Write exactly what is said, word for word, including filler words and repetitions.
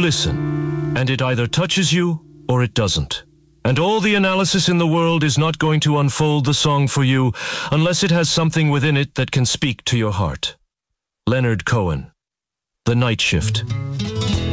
listen, and it either touches you or it doesn't. And all the analysis in the world is not going to unfold the song for you unless it has something within it that can speak to your heart. Leonard Cohen, The Night Shift.